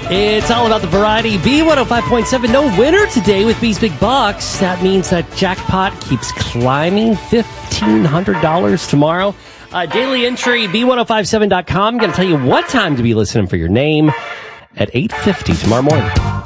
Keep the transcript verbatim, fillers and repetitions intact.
It's all about the variety. B one oh five point seven, no winner today with B's Big Bucks. That means that jackpot keeps climbing. fifteen hundred dollars tomorrow. Uh, daily entry, B ten fifty-seven dot com. I'm going to tell you what time to be listening for your name at eight fifty tomorrow morning.